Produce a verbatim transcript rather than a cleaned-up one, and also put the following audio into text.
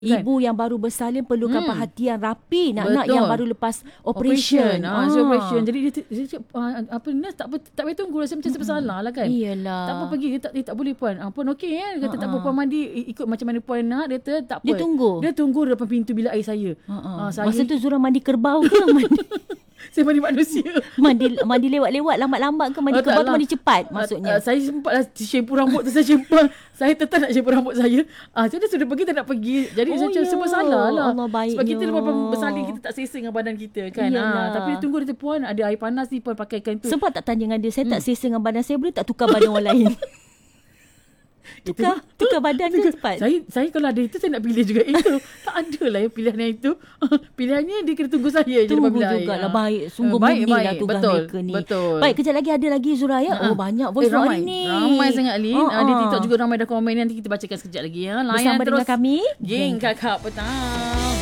Ibu yang baru bersalin perlukan hmm. perhatian rapi. Nak-nak yang baru lepas operation. Operation. Ah. Ah, operation. Jadi dia, dia cakap, ah, apa nurse tak, tak payah tunggu. Rasa macam hmm. bersalah lah kan. Iyalah. Tak apa pergi. Dia tak, dia tak boleh puan. Ah, puan okey kan. Dia kata uh-uh. tak apa puan mandi. Ikut macam mana puan nak. Dia kata tak apa. Dia tunggu. Dia tunggu depan pintu bilik air saya. Uh-uh. Ah, saya. Masa tu Zura mandi kerbau ke? Mandi. Saya mandi manusia. Mandi mandi lewat-lewat, lambat-lambat ke mandi oh, kerbau tu mandi cepat maksudnya? Uh, uh, saya sempat lah shampoo rambut tu, saya shampoo. Saya tetap nak shampoo rambut saya. Ah, uh, jadi sudah pergi tak nak pergi. Jadi oh, saya macam yeah. semua salah lah. Allah baiknya. Sebab kita lepas bersalin kita tak selesa dengan badan kita kan. Ah, tapi dia tunggu dia puan ada air panas ni puan pakaikan tu. Sempat tak tanya dengan dia, saya hmm. tak selesa dengan badan saya, boleh tak tukar badan orang lain? Tukar, tukar badan tu cepat. Saya saya kalau ada itu saya nak pilih juga itu. Tak ada lah yang pilihan yang itu. Pilihannya dia kena tunggu saya je. Tunggu jugalah. Baik. Sungguh uh, baik, baik. lah tugas betul, mereka ni. Betul. Baik, kejap lagi ada lagi Zura ya. Uh-huh. Oh banyak voice eh, ramai, hari ni. Ramai sangat Lin. Uh-huh. Uh, di TikTok juga ramai dah komen. Nanti kita bacakan sekejap lagi ya. Layan bersama terus dengan kami. Geng Kakak Petang.